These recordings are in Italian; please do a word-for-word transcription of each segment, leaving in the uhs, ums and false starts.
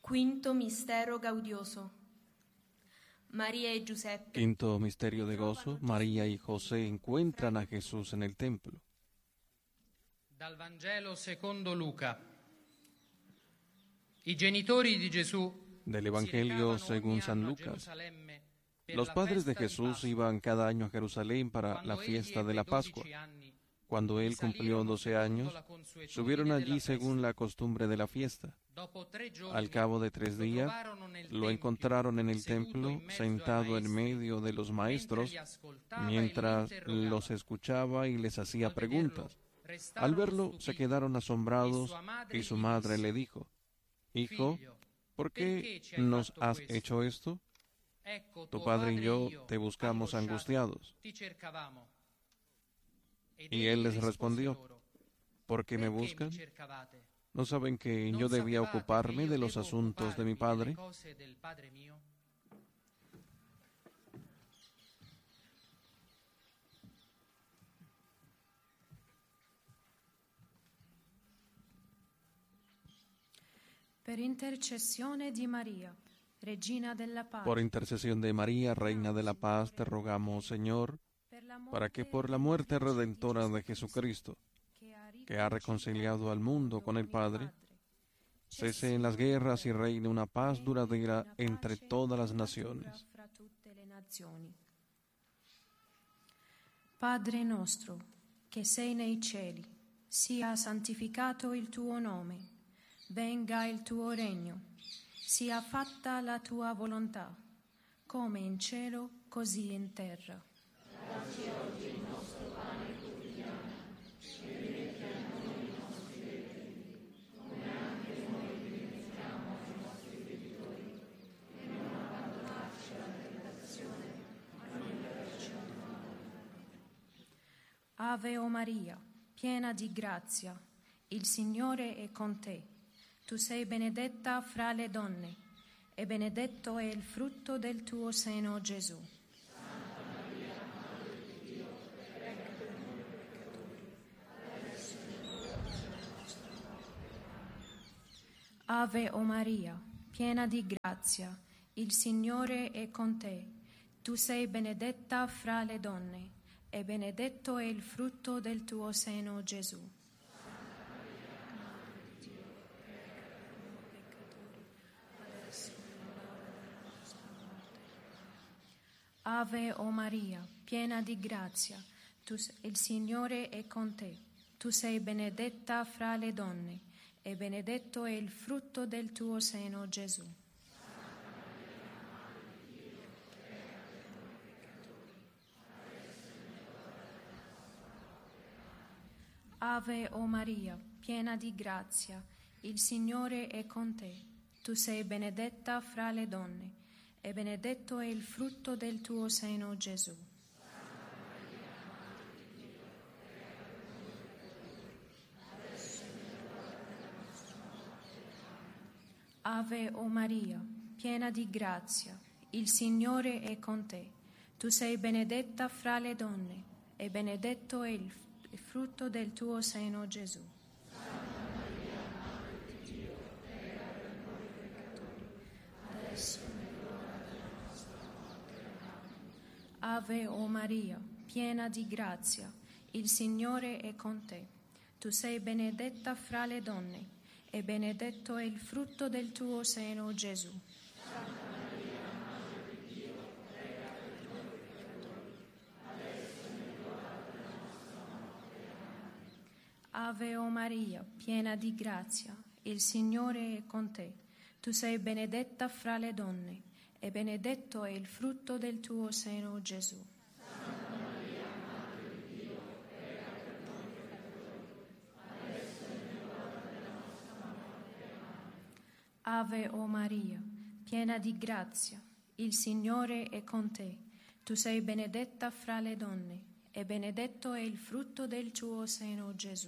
Quinto mistero gaudioso. María y Giuseppe. Quinto misterio de gozo. María y José encuentran a Jesús en el templo. Dal Vangelo secondo Luca. I genitori di Gesù. Del Evangelio según San Lucas. Los padres de Jesús iban cada año a Jerusalén para la fiesta de la Pascua. Cuando él cumplió doce años, subieron allí según la costumbre de la fiesta. Al cabo de tres días, lo encontraron en el templo, sentado en medio de los maestros, mientras los escuchaba y les hacía preguntas. Al verlo, se quedaron asombrados y su madre le dijo: «Hijo, ¿por qué nos has hecho esto? Tu padre y yo te buscamos angustiados». Y él les respondió: «¿Por qué me buscan? ¿No saben que yo debía ocuparme de los asuntos de mi padre?». Per intercessione di María, Regina della Paz. Por intercesión de María, Reina de la Paz, te rogamos, Señor, para que por la muerte redentora de Jesucristo, que ha reconciliado al mundo con el Padre, cese en las guerras y reine una paz duradera entre todas las naciones. Padre nostro, che sei nei cieli, sia santificato il tuo nome, venga il tuo regno, sia fatta la tua volontà, come in cielo, così in terra. Dacci oggi il nostro pane quotidiano, e rimetti a noi i nostri debiti, come anche noi rimettiamo ai nostri debitori, e non abbandonarci alla tentazione, ma liberaci dal male. Ave o Maria, piena di grazia, il Signore è con te. Tu sei benedetta fra le donne, e benedetto è il frutto del tuo seno, Gesù. Santa Maria, Madre di Dio, prega per noi peccatori, adesso è l'ora della nostra morte. Ave o Maria, piena di grazia, il Signore è con te. Tu sei benedetta fra le donne, e benedetto è il frutto del tuo seno, Gesù. Ave o Maria, piena di grazia, tu, il Signore è con te. Tu sei benedetta fra le donne, e benedetto è il frutto del tuo seno, Gesù. Ave o Maria, piena di grazia, il Signore è con te. Tu sei benedetta fra le donne, e benedetto è il frutto del tuo seno, Gesù. Ave o Maria, piena di grazia, il Signore è con te. Tu sei benedetta fra le donne, e benedetto è il frutto del tuo seno, Gesù. Ave o Maria, piena di grazia, il Signore è con te. Tu sei benedetta fra le donne, e benedetto è il frutto del tuo seno, Gesù. Santa Maria, Madre di Dio, prega per noi peccatori, adesso è l'ora della nostra morte. Amen. Ave o Maria, piena di grazia, il Signore è con te. Tu sei benedetta fra le donne, e benedetto è il frutto del tuo seno, Gesù. Santa Maria, Madre di Dio, prega per noi peccatori, adesso è l'ora della nostra morte. Amen. Ave o Maria, piena di grazia, il Signore è con te. Tu sei benedetta fra le donne, e benedetto è il frutto del tuo seno, Gesù.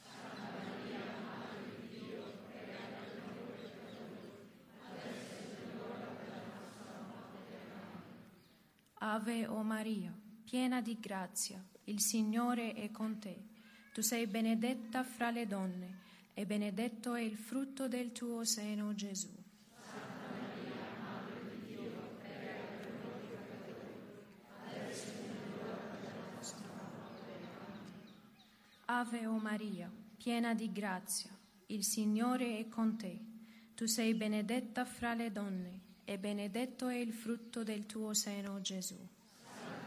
Ave o Maria, piena di grazia, il Signore è con te. Tu sei benedetta fra le donne, e benedetto è il frutto del tuo seno, Gesù. Ave o Maria, piena di grazia, il Signore è con te. Tu sei benedetta fra le donne, e benedetto è il frutto del tuo seno, Gesù.